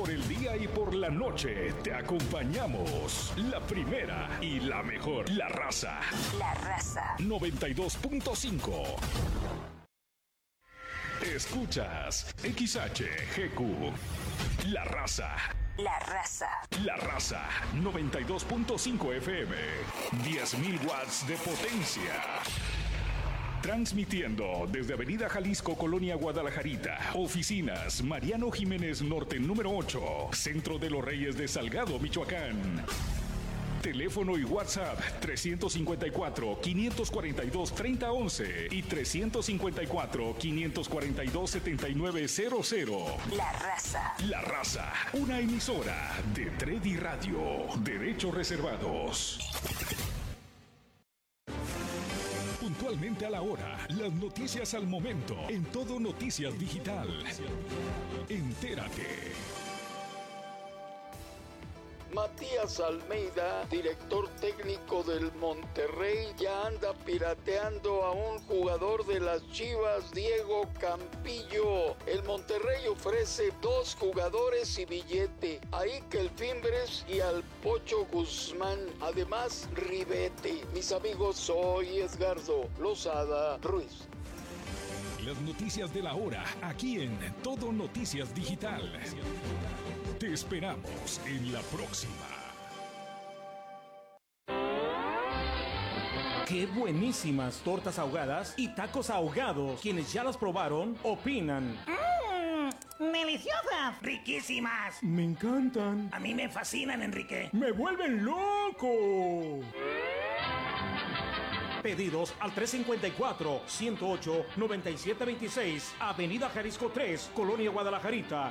Por el día y por la noche te acompañamos. La primera y la mejor. La Raza. La Raza. 92.5. Escuchas XHGQ. La Raza. La Raza. La Raza. 92.5 FM. 10.000 watts de potencia. Transmitiendo desde Avenida Jalisco, Colonia Guadalajarita. Oficinas Mariano Jiménez Norte número 8. Centro de los Reyes de Salgado, Michoacán. Teléfono y WhatsApp 354-542-3011 y 354-542-7900. La Raza. La Raza, una emisora de Tredi Radio. Derechos reservados. Puntualmente a la hora, las noticias al momento, en Todo Noticias Digital. Entérate. Matías Almeida, director técnico del Monterrey, ya anda pirateando a un jugador de las Chivas, Diego Campillo. El Monterrey ofrece 2 jugadores y billete, a Iker Fimbres y al Pocho Guzmán, además Ribete. Mis amigos, soy Edgardo Lozada Ruiz. Las noticias de la hora, aquí en Todo Noticias Digital. Te esperamos en la próxima. ¡Qué buenísimas tortas ahogadas y tacos ahogados! Quienes ya las probaron, opinan. ¡Deliciosas! ¡Riquísimas! Me encantan. A mí me fascinan, Enrique. ¡Me vuelven loco! Pedidos al 354-108-9726, Avenida Jalisco 3, Colonia Guadalajarita.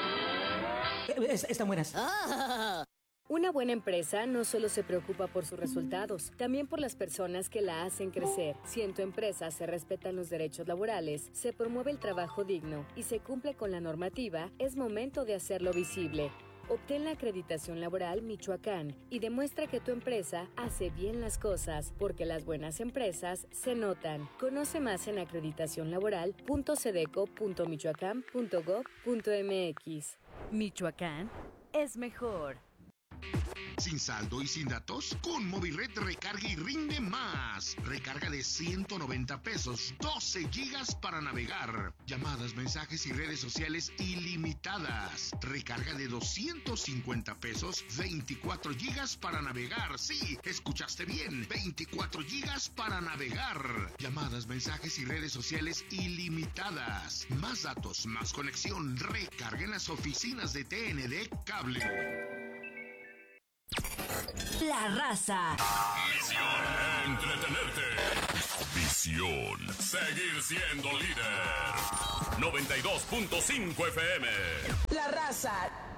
Están buenas. Una buena empresa no solo se preocupa por sus resultados, también por las personas que la hacen crecer. Si en tu empresa se respetan los derechos laborales, se promueve el trabajo digno y se cumple con la normativa, es momento de hacerlo visible. Obtén la acreditación laboral Michoacán y demuestra que tu empresa hace bien las cosas, porque las buenas empresas se notan. Conoce más en acreditacionlaboral.sedeco.michoacán.gov.mx. Michoacán es mejor. ¿Sin saldo y sin datos? Con Movilred recarga y rinde más. Recarga de 190 pesos, 12 gigas para navegar. Llamadas, mensajes y redes sociales ilimitadas. Recarga de 250 pesos, 24 gigas para navegar. Sí, escuchaste bien, 24 gigas para navegar. Llamadas, mensajes y redes sociales ilimitadas. Más datos, más conexión. Recarga en las oficinas de TND Cable. La Raza. Misión: entretenerte. Visión: seguir siendo líder. 92.5 FM. La Raza.